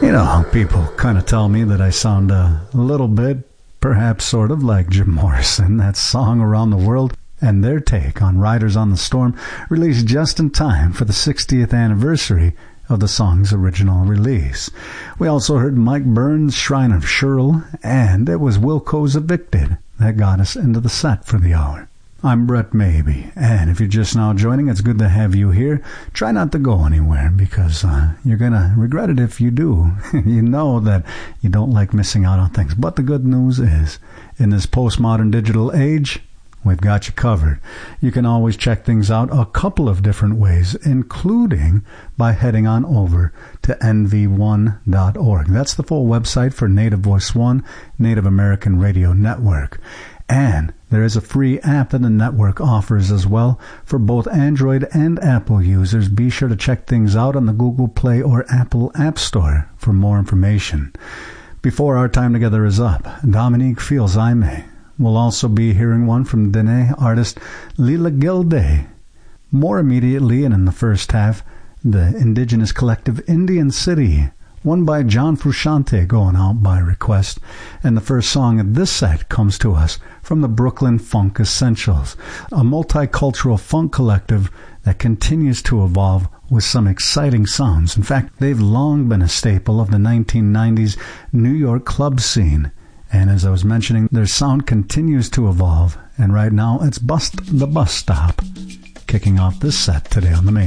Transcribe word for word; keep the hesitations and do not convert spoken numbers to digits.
You know, people kind of tell me that I sound a little bit, perhaps sort of like Jim Morrison. That song Around the World and their take on Riders on the Storm, released just in time for the sixtieth anniversary of the song's original release. We also heard Mike Burns' Shrine of Sherrill, and it was Wilco's Evicted that got us into the set for the hour. I'm Brett Maybe, and if you're just now joining, it's good to have you here. Try not to go anywhere, because uh, you're going to regret it if you do. You know that you don't like missing out on things. But the good news is, in this postmodern digital age, we've got you covered. You can always check things out a couple of different ways, including by heading on over to N V one dot org. That's the full website for Native Voice One, Native American Radio Network. And there is a free app that the network offers as well for both Android and Apple users. Be sure to check things out on the Google Play or Apple App Store for more information. Before our time together is up, Dominique Feels I May. We'll also be hearing one from Dene artist Lila Gilday. More immediately, and in the first half, the indigenous collective Indian City, one by John Frusciante, going out by request. And the first song of this set comes to us from the Brooklyn Funk Essentials, a multicultural funk collective that continues to evolve with some exciting sounds. In fact, they've long been a staple of the nineteen nineties New York club scene. And as I was mentioning, their sound continues to evolve. And right now, it's Bust the Bus Stop, kicking off this set today on the main.